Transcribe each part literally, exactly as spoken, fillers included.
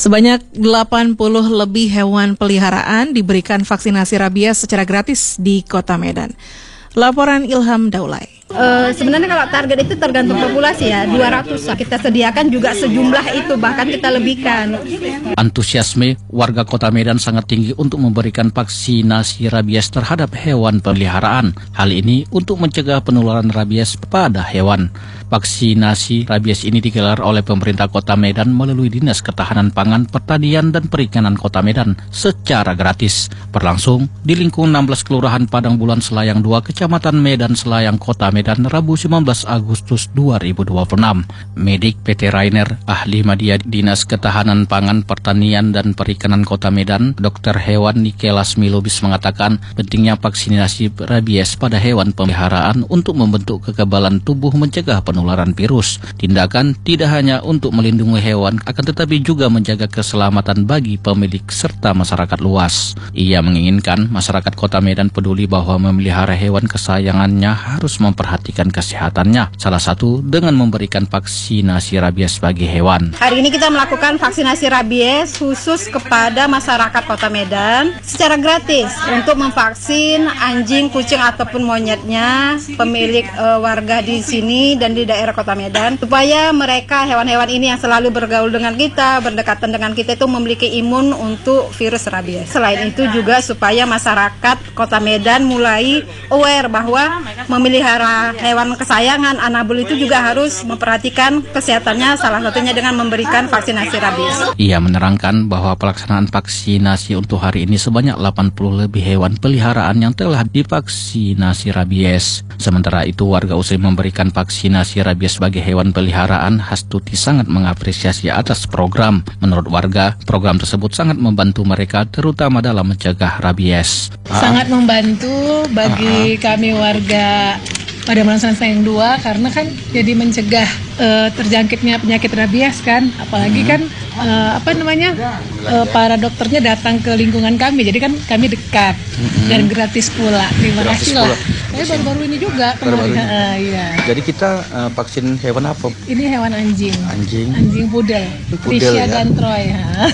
Sebanyak delapan puluh lebih hewan peliharaan diberikan vaksinasi rabies secara gratis di Kota Medan. Laporan Ilham Daulay. Uh, sebenarnya kalau target itu tergantung populasi ya, dua ratus kita sediakan juga sejumlah itu, bahkan kita lebihkan. Antusiasme warga Kota Medan sangat tinggi untuk memberikan vaksinasi rabies terhadap hewan peliharaan. Hal ini untuk mencegah penularan rabies pada hewan. Vaksinasi rabies ini digelar oleh pemerintah Kota Medan melalui Dinas Ketahanan Pangan, Pertanian dan Perikanan Kota Medan secara gratis. Berlangsung di lingkungan enam belas Kelurahan Padang Bulan Selayang dua, Kecamatan Medan Selayang, Kota Medan, Rabu sembilan belas Agustus dua ribu dua puluh enam. Medik P T Rainer, ahli media Dinas Ketahanan Pangan, Pertanian dan Perikanan Kota Medan, Dokter Hewan Nikelas Milubis mengatakan pentingnya vaksinasi rabies pada hewan peliharaan untuk membentuk kekebalan tubuh mencegah penularan virus. Tindakan tidak hanya untuk melindungi hewan, akan tetapi juga menjaga keselamatan bagi pemilik serta masyarakat luas. Ia menginginkan masyarakat Kota Medan peduli bahwa memelihara hewan kesayangannya harus memperhatikan kesehatannya, salah satu dengan memberikan vaksinasi rabies bagi hewan. Hari ini kita melakukan vaksinasi rabies khusus kepada masyarakat Kota Medan secara gratis untuk memvaksin anjing, kucing ataupun monyetnya pemilik e, warga di sini dan di daerah Kota Medan, supaya mereka hewan-hewan ini yang selalu bergaul dengan kita, berdekatan dengan kita itu memiliki imun untuk virus rabies. Selain itu juga supaya masyarakat Kota Medan mulai aware bahwa memelihara hewan kesayangan anabul itu juga harus memperhatikan kesehatannya, salah satunya dengan memberikan vaksinasi rabies. Ia menerangkan bahwa pelaksanaan vaksinasi untuk hari ini sebanyak delapan puluh lebih hewan peliharaan yang telah divaksinasi rabies. Sementara itu warga usai memberikan vaksinasi rabies bagi hewan peliharaan, Hastuti sangat mengapresiasi atas program. Menurut warga, program tersebut sangat membantu mereka terutama dalam mencegah rabies. Sangat membantu bagi kami warga pada Bulan Selayang dua karena kan jadi mencegah uh, terjangkitnya penyakit rabies kan, apalagi hmm. kan uh, apa namanya uh, para dokternya datang ke lingkungan kami, jadi kan kami dekat hmm. dan gratis pula. Terima kasih lah. Saya baru-baru ini juga kemarin. Uh, iya. Jadi kita uh, vaksin hewan apa? Ini hewan anjing. Anjing. Anjing pudel. Trisha ya? Dan Troy.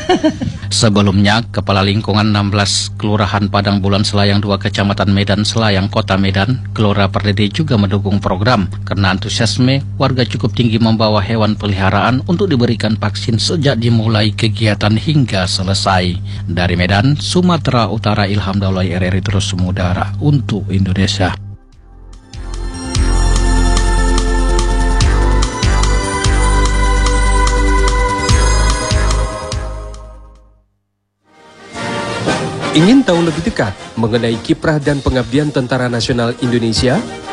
Sebelumnya, Kepala Lingkungan enam belas Kelurahan Padang Bulan Selayang dua, Kecamatan Medan Selayang, Kota Medan, Gelora Pardede juga mendukung program karena antusiasme warga cukup tinggi membawa hewan peliharaan untuk diberikan vaksin sejak dimulai kegiatan hingga selesai. Dari Medan, Sumatera Utara, Ilham Daulay, R R I Terus Mengudara untuk Indonesia. Ingin tahu lebih dekat mengenai kiprah dan pengabdian Tentara Nasional Indonesia?